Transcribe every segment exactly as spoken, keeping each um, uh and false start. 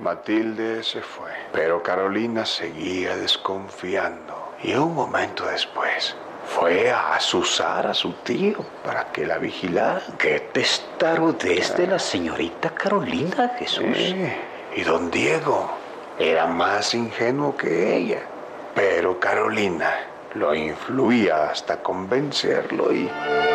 Matilde se fue, pero Carolina seguía desconfiando. Y un momento después fue a azuzar a su tío para que la vigilara. ¡Qué testarudez de la señorita Carolina, Jesús! Sí, y don Diego era más ingenuo que ella. Pero Carolina lo influía hasta convencerlo y...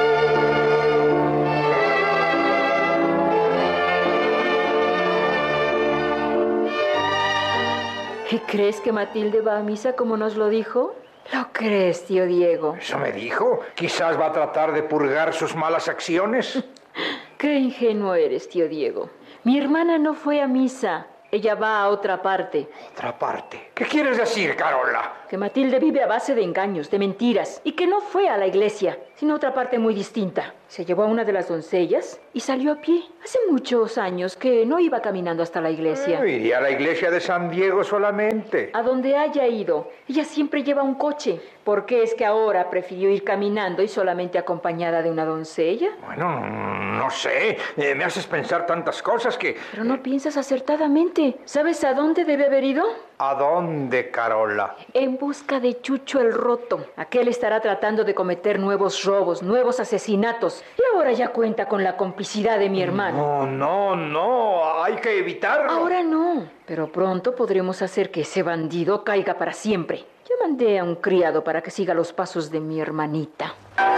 ¿Y crees que Matilde va a misa como nos lo dijo? ¿Lo crees, tío Diego? ¿Eso me dijo? ¿Quizás va a tratar de purgar sus malas acciones? Qué ingenuo eres, tío Diego. Mi hermana no fue a misa. Ella va a otra parte. ¿Otra parte? ¿Qué quieres decir, Carola? Que Matilde vive a base de engaños, de mentiras, y que no fue a la iglesia, sino a otra parte muy distinta. Se llevó a una de las doncellas y salió a pie. Hace muchos años que no iba caminando hasta la iglesia. Eh, iría a la iglesia de San Diego solamente. A donde haya ido, ella siempre lleva un coche. ¿Por qué es que ahora prefirió ir caminando y solamente acompañada de una doncella? Bueno, no sé. Eh, me haces pensar tantas cosas que... Pero no piensas acertadamente. ¿Sabes a dónde debe haber ido? ¿A dónde, Carola? En busca de Chucho el Roto. Aquel estará tratando de cometer nuevos robos, nuevos asesinatos. Y ahora ya cuenta con la complicidad de mi hermano. No, no, no. Hay que evitarlo. Ahora no. Pero pronto podremos hacer que ese bandido caiga para siempre. Ya mandé a un criado para que siga los pasos de mi hermanita.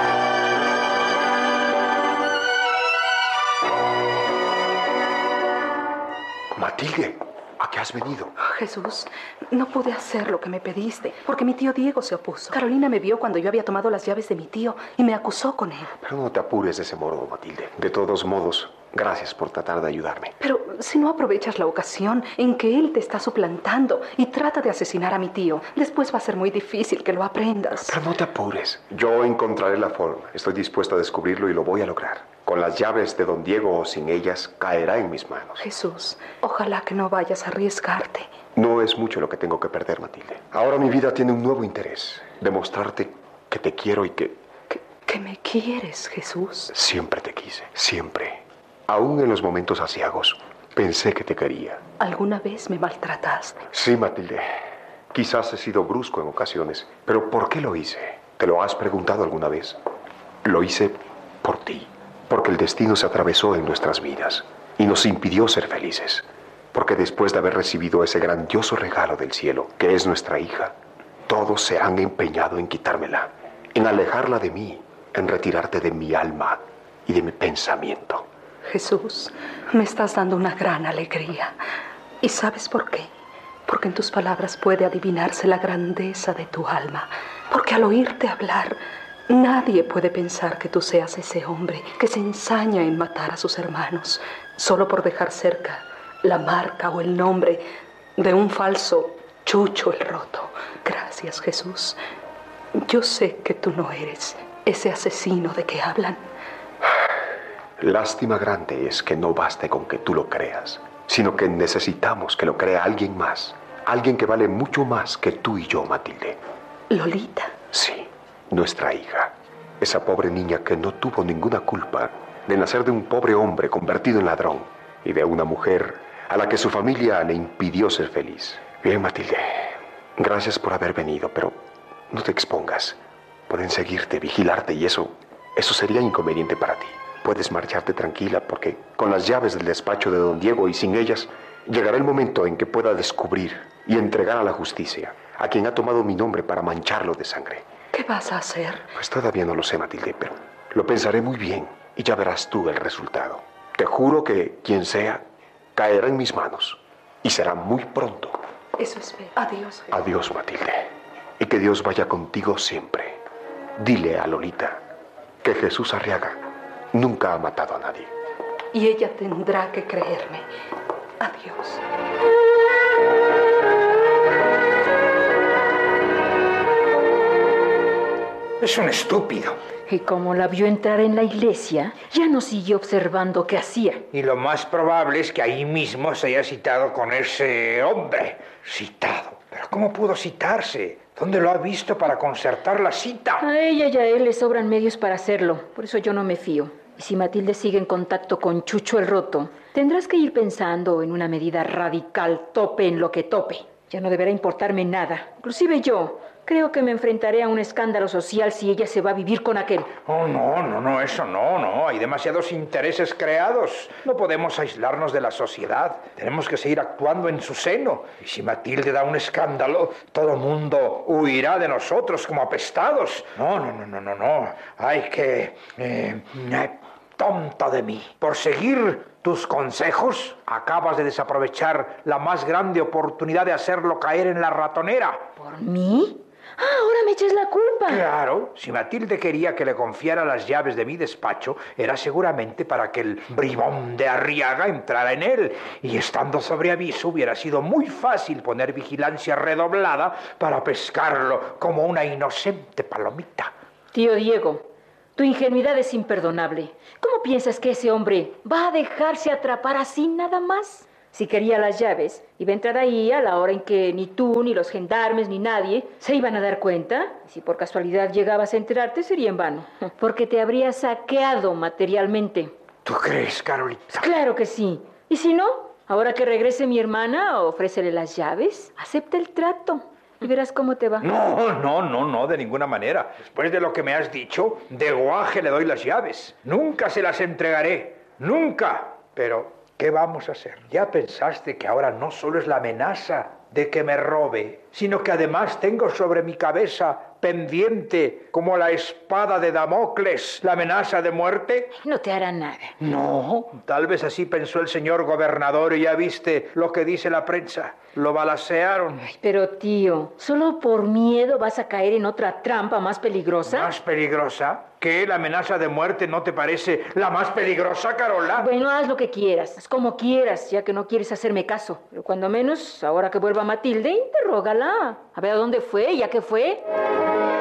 Matilde, ¿a qué has venido? Jesús, no pude hacer lo que me pediste, porque mi tío Diego se opuso. Carolina me vio cuando yo había tomado las llaves de mi tío y me acusó con él. Pero no te apures de ese modo, Matilde. De todos modos, gracias por tratar de ayudarme. Pero si no aprovechas la ocasión en que él te está suplantando y trata de asesinar a mi tío, después va a ser muy difícil que lo aprendas. Pero no te apures. Yo encontraré la forma. Estoy dispuesto a descubrirlo y lo voy a lograr. Con las llaves de don Diego o sin ellas, caerá en mis manos. Jesús, ojalá que no vayas a arriesgarte. No es mucho lo que tengo que perder, Matilde. Ahora mi vida tiene un nuevo interés. Demostrarte que te quiero y que... ¿Que, que me quieres, Jesús? Siempre te quise, siempre. Aún en los momentos aciagos, pensé que te quería. ¿Alguna vez me maltrataste? Sí, Matilde. Quizás he sido brusco en ocasiones, pero ¿por qué lo hice? ¿Te lo has preguntado alguna vez? Lo hice por ti. Porque el destino se atravesó en nuestras vidas y nos impidió ser felices. Porque después de haber recibido ese grandioso regalo del cielo, que es nuestra hija, todos se han empeñado en quitármela, en alejarla de mí, en retirarte de mi alma y de mi pensamiento. Jesús, me estás dando una gran alegría. ¿Y sabes por qué? Porque en tus palabras puede adivinarse la grandeza de tu alma. Porque al oírte hablar, nadie puede pensar que tú seas ese hombre que se ensaña en matar a sus hermanos solo por dejar cerca la marca o el nombre de un falso Chucho el Roto. Gracias, Jesús. Yo sé que tú no eres ese asesino de que hablan. Lástima grande es que no baste con que tú lo creas, sino que necesitamos que lo crea alguien más, alguien que vale mucho más que tú y yo, Matilde. ¿Lolita? Sí, nuestra hija. Esa pobre niña que no tuvo ninguna culpa de nacer de un pobre hombre convertido en ladrón y de una mujer a la que su familia le impidió ser feliz. Bien, Matilde, gracias por haber venido, pero no te expongas. Pueden seguirte, vigilarte y eso, eso sería inconveniente para ti. Puedes marcharte tranquila porque con las llaves del despacho de don Diego y sin ellas, llegará el momento en que pueda descubrir y entregar a la justicia a quien ha tomado mi nombre para mancharlo de sangre. ¿Qué vas a hacer? Pues todavía no lo sé, Matilde, pero lo pensaré muy bien y ya verás tú el resultado. Te juro que quien sea, caerá en mis manos y será muy pronto. Eso espero. Adiós. Adiós, Matilde. Y que Dios vaya contigo siempre. Dile a Lolita que Jesús Arriaga nunca ha matado a nadie. Y ella tendrá que creerme. Adiós. Es un estúpido. Y como la vio entrar en la iglesia, ya no siguió observando qué hacía. Y lo más probable es que ahí mismo se haya citado con ese hombre. Citado. ¿Pero cómo pudo citarse? ¿Dónde lo ha visto para concertar la cita? A ella y a él le sobran medios para hacerlo. Por eso yo no me fío. Y si Matilde sigue en contacto con Chucho el Roto, tendrás que ir pensando en una medida radical, tope en lo que tope. Ya no deberá importarme nada. Inclusive yo creo que me enfrentaré a un escándalo social si ella se va a vivir con aquel. Oh, no, no, no, eso no, no. Hay demasiados intereses creados. No podemos aislarnos de la sociedad. Tenemos que seguir actuando en su seno. Y si Matilde da un escándalo, todo el mundo huirá de nosotros como apestados. No, no, no, no, no, no. Hay que... Eh, eh, tonto de mí. Por seguir tus consejos, acabas de desaprovechar la más grande oportunidad de hacerlo caer en la ratonera. ¿Por mí? Ah, ahora me echas la culpa. Claro, si Matilde quería que le confiara las llaves de mi despacho, era seguramente para que el bribón de Arriaga entrara en él. Y estando sobre aviso, hubiera sido muy fácil poner vigilancia redoblada para pescarlo como una inocente palomita. Tío Diego, tu ingenuidad es imperdonable. ¿Cómo piensas que ese hombre va a dejarse atrapar así nada más? Si quería las llaves, iba a entrar ahí a la hora en que ni tú, ni los gendarmes, ni nadie se iban a dar cuenta. Y si por casualidad llegabas a enterarte, sería en vano, porque te habría saqueado materialmente. ¿Tú crees, Carolita? Claro que sí. Y si no, ahora que regrese mi hermana, ofrécele las llaves, acepta el trato y verás cómo te va. No, no, no, no, de ninguna manera. Después de lo que me has dicho, de guaje le doy las llaves. Nunca se las entregaré, nunca. Pero, ¿qué vamos a hacer? ¿Ya pensaste que ahora no solo es la amenaza de que me robe, sino que además tengo sobre mi cabeza pendiente como la espada de Damocles, la amenaza de muerte? No te hará nada. No, tal vez así pensó el señor gobernador y ya viste lo que dice la prensa. Lo balacearon. Ay, pero tío, ¿solo por miedo vas a caer en otra trampa más peligrosa? ¿Más peligrosa? ¿Qué? ¿La amenaza de muerte no te parece la más peligrosa, Carola? Bueno, haz lo que quieras, haz como quieras, ya que no quieres hacerme caso. Pero cuando menos, ahora que vuelva Matilde, interrógala. A ver a dónde fue, ya que fue.